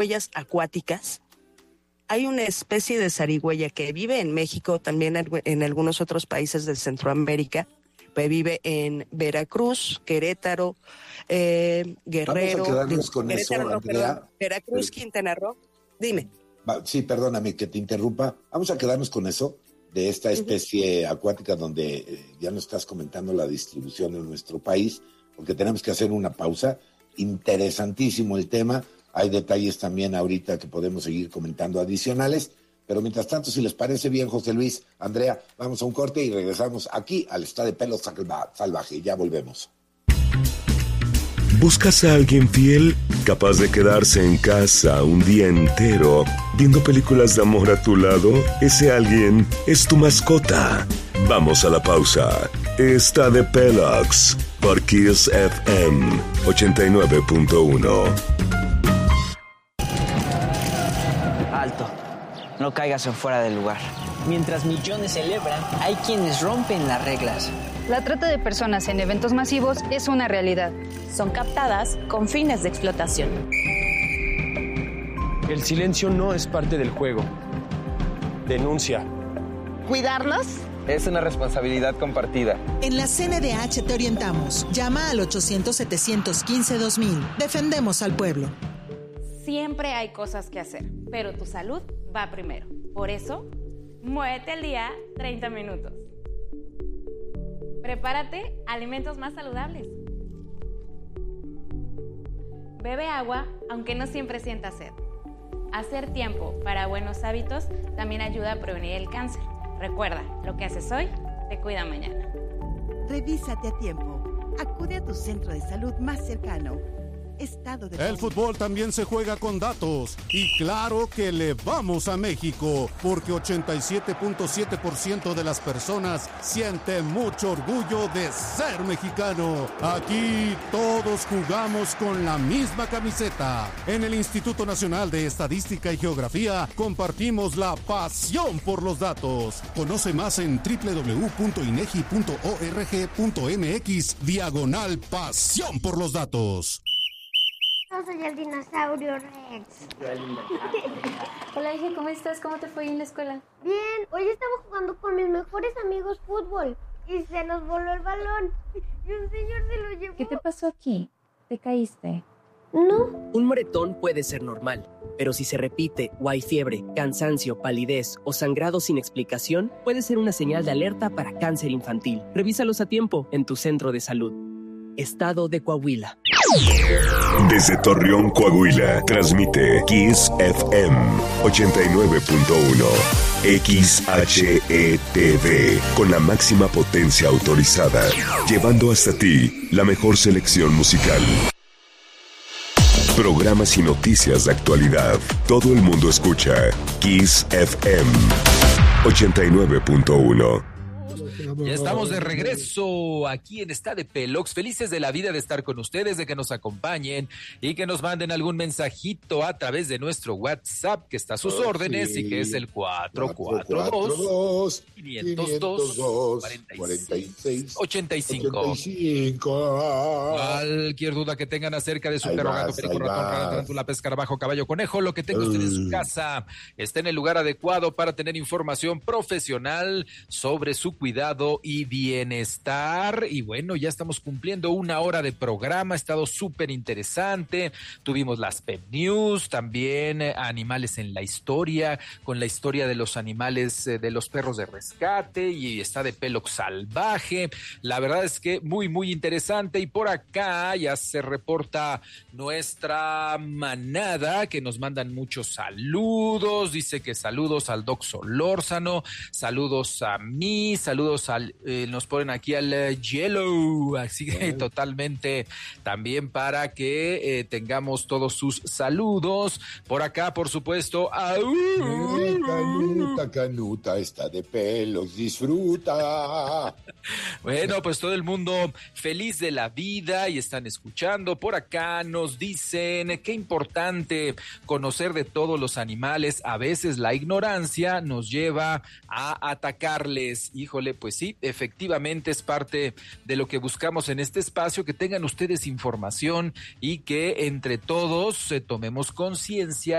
zarigüeyas acuáticas. Hay una especie de zarigüeya que vive en México, también en algunos otros países de Centroamérica, que vive en Veracruz, Querétaro, Guerrero. Vamos a quedarnos con Querétaro, eso, Andrea. Veracruz, Quintana Roo. Dime. Sí, perdóname que te interrumpa. Vamos a quedarnos con eso, de esta especie acuática donde ya nos estás comentando la distribución en nuestro país, porque tenemos que hacer una pausa. Interesantísimo el tema. Hay detalles también ahorita que podemos seguir comentando adicionales, pero mientras tanto, si les parece bien, José Luis, Andrea, vamos a un corte y regresamos aquí al Está de Pelo Salvaje. Ya volvemos. ¿Buscas a alguien fiel, capaz de quedarse en casa un día entero, viendo películas de amor a tu lado? Ese alguien es tu mascota. Vamos a la pausa. Está de Pelox por Kiss FM 89.1. Alto, no caigas en fuera del lugar. Mientras millones celebran, hay quienes rompen las reglas. La trata de personas en eventos masivos es una realidad. Son captadas con fines de explotación. El silencio no es parte del juego. Denuncia. ¿Cuidarnos? Es una responsabilidad compartida. En la CNDH te orientamos. Llama al 800-715-2000. Defendemos al pueblo. Siempre hay cosas que hacer, pero tu salud va primero. Por eso, muévete al día 30 minutos. Prepárate alimentos más saludables. Bebe agua, aunque no siempre sientas sed. Hacer tiempo para buenos hábitos también ayuda a prevenir el cáncer. Recuerda, lo que haces hoy te cuida mañana. Revísate a tiempo. Acude a tu centro de salud más cercano. Estado de El fútbol también se juega con datos. Y claro que le vamos a México, porque 87.7% de las personas sienten mucho orgullo de ser mexicano. Aquí todos jugamos con la misma camiseta. En el Instituto Nacional de Estadística y Geografía compartimos la pasión por los datos. Conoce más en www.inegi.org.mx/pasión por los datos. Yo soy el dinosaurio Rex. Hola, hija, ¿cómo estás? ¿Cómo te fue en la escuela? Bien, hoy estaba jugando con mis mejores amigos fútbol y se nos voló el balón y un señor se lo llevó. ¿Qué te pasó aquí? ¿Te caíste? No. Un moretón puede ser normal, pero si se repite o hay fiebre, cansancio, palidez o sangrado sin explicación, puede ser una señal de alerta para cáncer infantil. Revísalos a tiempo en tu centro de salud. Estado de Coahuila. Desde Torreón, Coahuila, transmite Kiss FM 89.1 XHETV con la máxima potencia autorizada, llevando hasta ti la mejor selección musical. Programas y noticias de actualidad. Todo el mundo escucha Kiss FM 89.1. Ya estamos de regreso aquí en Está de Pelox, felices de la vida de estar con ustedes, de que nos acompañen y que nos manden algún mensajito a través de nuestro WhatsApp, que está a sus órdenes y que es el 442-502-46-85. Cualquier duda que tengan acerca de su perro, gato, perico, ratón, rana, tarántula, pez, escarabajo, caballo, conejo, lo que tenga usted en su casa, está en el lugar adecuado para tener información profesional sobre su cuidado y bienestar. Y bueno, ya estamos cumpliendo 1 hora de programa, ha estado súper interesante. Tuvimos las Pet News, también animales en la historia, con la historia de los animales, de los perros de rescate, y está de Pelox Salvaje. La verdad es que muy, muy interesante. Y por acá ya se reporta nuestra manada, que nos mandan muchos saludos. Dice que saludos al Doc Solórzano, saludos a mí, saludos nos ponen aquí al Yellow, así que totalmente también para que tengamos todos sus saludos. Por acá, por supuesto, Canuta, está de pelos, disfruta. Bueno, pues todo el mundo feliz de la vida y están escuchando. Por acá nos dicen qué importante conocer de todos los animales. A veces la ignorancia nos lleva a atacarles. Híjole, pues pues sí, efectivamente es parte de lo que buscamos en este espacio, que tengan ustedes información y que entre todos tomemos conciencia